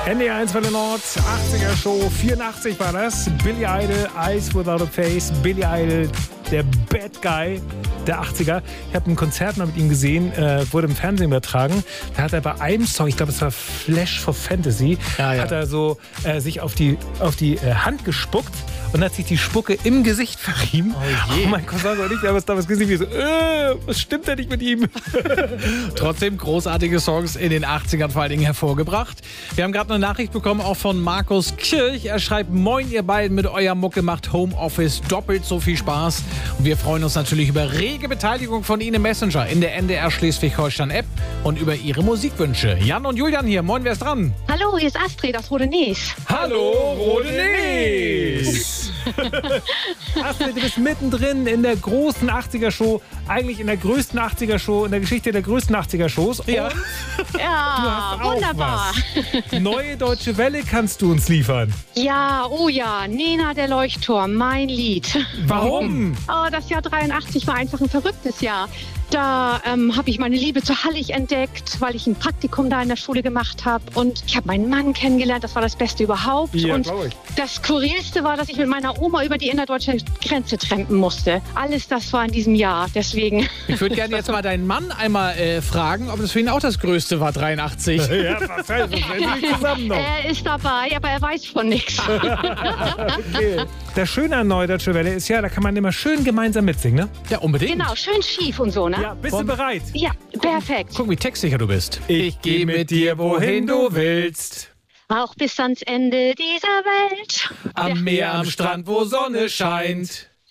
NDR1 Welle Nord, 80er Show, 84 war das. Billy Idol, Eyes Without a Face. Billy Idol, der Bad Guy der 80er. Ich habe ein Konzert mal mit ihm gesehen, wurde im Fernsehen übertragen. Da hat er bei einem Song, ich glaube es war Flash for Fantasy, hat er so sich auf die Hand gespuckt und hat sich die Spucke im Gesicht verrieben. Oh je. Oh mein Cousin und ich haben es damals gesehen, wie so, was stimmt denn nicht mit ihm? Trotzdem großartige Songs in den 80ern vor allen Dingen hervorgebracht. Wir haben gerade eine Nachricht bekommen, auch von Markus Kirch. Er schreibt: Moin, ihr beiden, mit euer Mucke macht Homeoffice doppelt so viel Spaß. Und wir freuen uns natürlich über rege Beteiligung von Ihnen im Messenger, in der NDR Schleswig-Holstein-App und über Ihre Musikwünsche. Jan und Julian hier. Moin, wer ist dran? Hallo, hier ist Astrid aus Rodenes. Hallo, Rodenes! Astrid, du bist mittendrin in der großen 80er-Show, eigentlich in der größten 80er-Show, in der Geschichte der größten 80er-Shows. Ja, wunderbar. Neue Deutsche Welle kannst du uns liefern. Ja, oh ja, Nena der Leuchtturm, mein Lied. Warum? Oh, das Jahr 83 war einfach ein verrücktes Jahr. Da habe ich meine Liebe zu Hallig entdeckt, weil ich ein Praktikum da in der Schule gemacht habe. Und ich habe meinen Mann kennengelernt, das war das Beste überhaupt. Ja, und das Skurrilste war, dass ich mit meiner Oma über die innerdeutsche Grenze trampen musste. Alles das war in diesem Jahr, deswegen. Ich würde gerne jetzt mal deinen Mann einmal fragen, ob das für ihn auch das Größte war, 83. Ja, was heißt das? Zusammen noch. Er ist dabei, aber er weiß von nichts. Okay. Der Schöne an Neue Deutsche Welle ist ja, da kann man immer schön gemeinsam mitsingen, ne? Ja, unbedingt. Genau, schön schief und so, ne? Ja, bist du bereit? Ja, perfekt. Guck, wie textsicher du bist. Ich geh mit dir, wohin du willst. Auch bis ans Ende dieser Welt. Am Meer, am Strand, wo Sonne scheint.